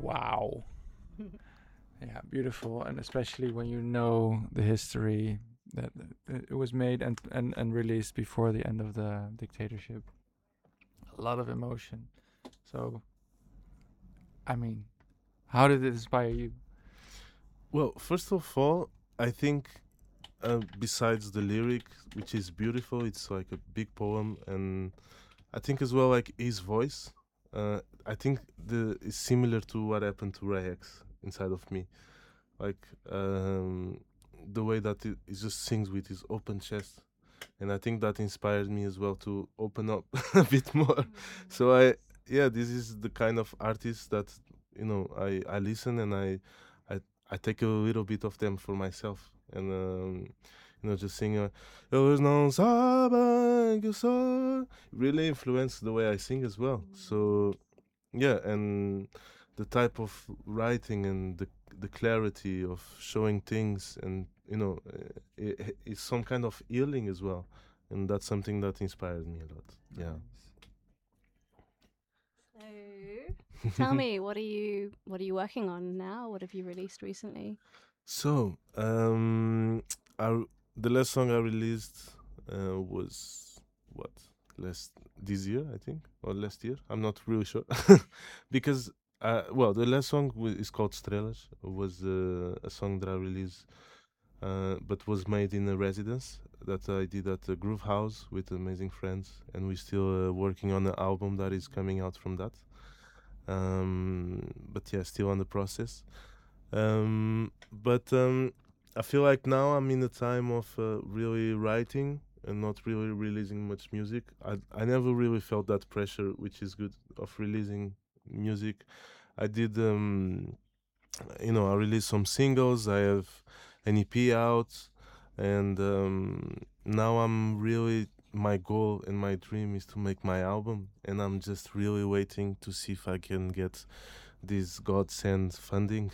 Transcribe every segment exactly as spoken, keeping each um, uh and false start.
Wow. Yeah, beautiful, and especially when you know the history that that it was made and, and, and released before the end of the dictatorship. A lot of emotion. So, I mean, how did it inspire you? Well, first of all, I think uh, besides the lyric, which is beautiful, it's like a big poem, and I think as well like his voice. Uh, I think the is similar to what happened to Ray X inside of me, like um, the way that it, he just sings with his open chest, and I think that inspired me as well to open up a bit more. So I, yeah, this is the kind of artist that you know I I listen and I I I take a little bit of them for myself, and um, you know just sing. Uh, Eles não sabem que eu sou really influenced the way I sing as well. So yeah, and the type of writing and the the clarity of showing things, and you know uh, it, it's some kind of healing as well, and that's something that inspired me a lot. Yeah. So, tell me, what are you what are you working on now? What have you released recently? So um I, the last song I released uh, was what last this year, I think, or last year, I'm not really sure. Because uh, well, the last song wa- is called Strelas. Was uh, a song that I released uh, but was made in a residence that I did at the Groove House with amazing friends, and we're still uh, working on an album that is coming out from that. Um, but yeah, still on the process. Um, but um, I feel like now I'm in a time of uh, really writing and not really releasing much music. I I never really felt that pressure, which is good, of releasing music. I did um, you know, I released some singles. I have an E P out, and um, now I'm really my goal and my dream is to make my album, and I'm just really waiting to see if I can get this godsend funding.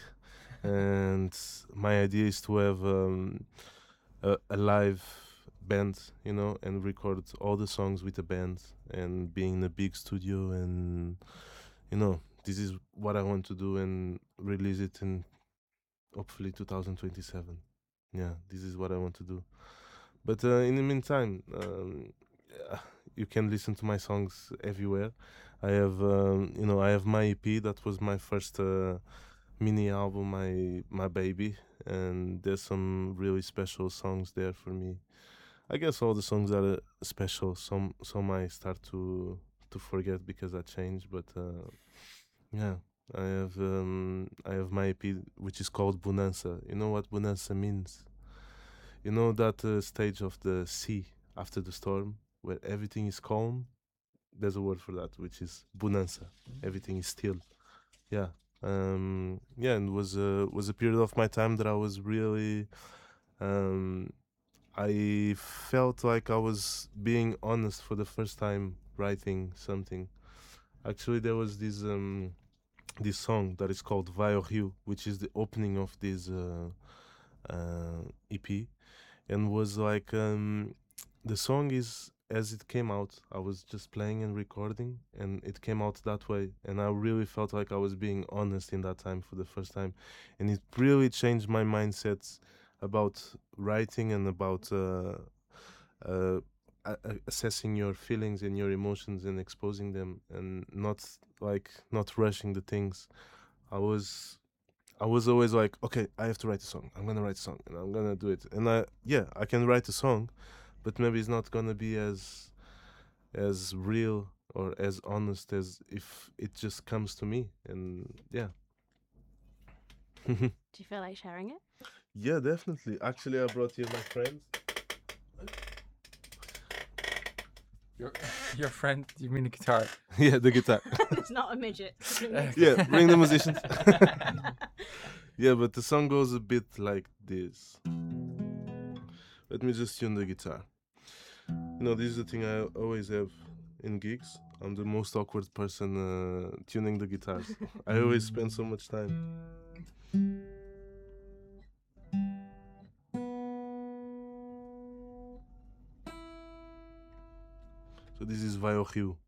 And my idea is to have um, a, a live band, you know, and record all the songs with a band and be in a big studio, and you know, this is what I want to do and release it in hopefully two thousand twenty-seven. Yeah, this is what I want to do. But uh, in the meantime, um, yeah, you can listen to my songs everywhere. I have, um, you know, I have my E P. That was my first uh, mini album, my my baby, and there's some really special songs there for me. I guess all the songs are uh, special. Some some I start to to forget because I change, but uh, yeah. I have um, I have my E P which is called Bonanza. You know what Bonanza means? You know that uh, stage of the sea after the storm where everything is calm? There's a word for that, which is Bonanza. Everything is still. Yeah. Um, yeah, and was a was a period of my time that I was really um, I felt like I was being honest for the first time writing something. Actually, there was this um, this song that is called Vai ao Rio, which is the opening of this uh, uh, E P, and was like um, the song is as it came out. I was just playing and recording, and it came out that way. And I really felt like I was being honest in that time for the first time, and it really changed my mindset about writing and about uh, uh, a- a- assessing your feelings and your emotions and exposing them, and not like not rushing the things. I was I was always like, okay, I have to write a song. I'm gonna write a song and I'm gonna do it. And I, yeah, I can write a song, but maybe it's not gonna be as as real or as honest as if it just comes to me. And yeah, Do you feel like sharing it? yeah, definitely. Actually, I brought here my friends. Your your friend? You mean the guitar? Yeah, the guitar. It's not a midget. Yeah, bring the musicians. Yeah, but the song goes a bit like this. Let me just tune the guitar. You know, this is the thing I always have in gigs. I'm the most awkward person uh, tuning the guitars. I always spend so much time. So this is Vai ao Rio.